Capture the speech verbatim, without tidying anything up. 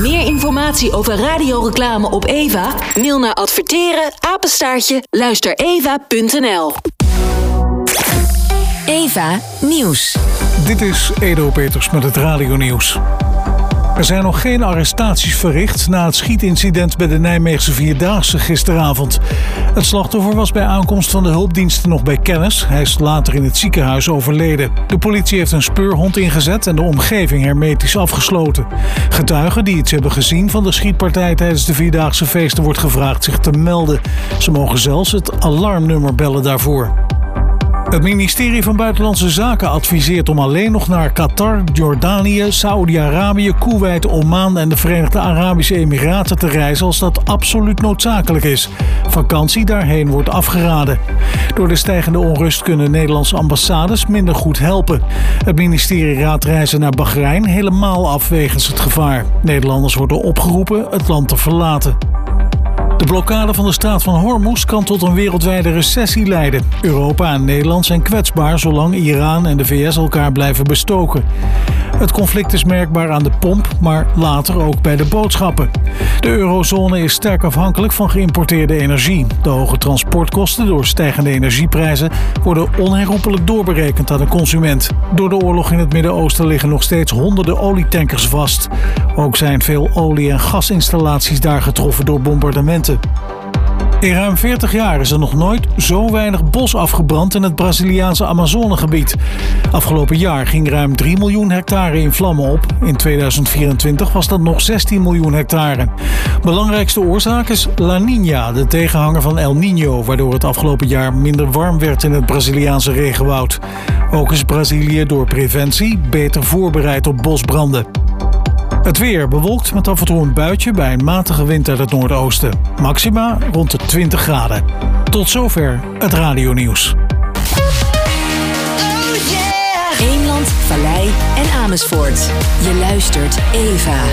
Meer informatie over radioreclame op Eva? Mail naar adverteren apenstaartje luistereva punt n l. Eva Nieuws. Dit is Edo Peters met het radionieuws. Er zijn nog geen arrestaties verricht na het schietincident bij de Nijmeegse Vierdaagse gisteravond. Het slachtoffer was bij aankomst van de hulpdiensten nog bij kennis. Hij is later in het ziekenhuis overleden. De politie heeft een speurhond ingezet en de omgeving hermetisch afgesloten. Getuigen die iets hebben gezien van de schietpartij tijdens de Vierdaagse feesten wordt gevraagd zich te melden. Ze mogen zelfs het alarmnummer bellen daarvoor. Het ministerie van Buitenlandse Zaken adviseert om alleen nog naar Qatar, Jordanië, Saoedi-Arabië, Koeweit, Oman en de Verenigde Arabische Emiraten te reizen als dat absoluut noodzakelijk is. Vakantie daarheen wordt afgeraden. Door de stijgende onrust kunnen Nederlandse ambassades minder goed helpen. Het ministerie raadt reizen naar Bahrein helemaal af wegens het gevaar. Nederlanders worden opgeroepen het land te verlaten. De blokkade van de straat van Hormuz kan tot een wereldwijde recessie leiden. Europa en Nederland zijn kwetsbaar zolang Iran en de V S elkaar blijven bestoken. Het conflict is merkbaar aan de pomp, maar later ook bij de boodschappen. De eurozone is sterk afhankelijk van geïmporteerde energie. De hoge transportkosten door stijgende energieprijzen worden onherroepelijk doorberekend aan de consument. Door de oorlog in het Midden-Oosten liggen nog steeds honderden olietankers vast. Ook zijn veel olie- en gasinstallaties daar getroffen door bombardementen. In ruim veertig jaar is er nog nooit zo weinig bos afgebrand in het Braziliaanse Amazonegebied. Afgelopen jaar ging ruim drie miljoen hectare in vlammen op. In tweeduizend vierentwintig was dat nog zestien miljoen hectare. Belangrijkste oorzaak is La Niña, de tegenhanger van El Niño, waardoor het afgelopen jaar minder warm werd in het Braziliaanse regenwoud. Ook is Brazilië door preventie beter voorbereid op bosbranden. Het weer bewolkt met af en toe een buitje bij een matige wind uit het noordoosten. Maxima rond de twintig graden. Tot zover het radionieuws. Eemland, Vallei en Amersfoort. Je luistert Eva.